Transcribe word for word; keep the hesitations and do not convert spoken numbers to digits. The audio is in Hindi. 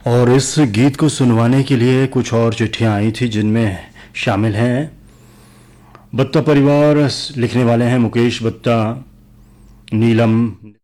और इस गीत को सुनवाने के लिए कुछ और चिट्ठियां आई थी जिनमें शामिल हैं बत्ता परिवार। लिखने वाले हैं मुकेश बत्ता, नीलम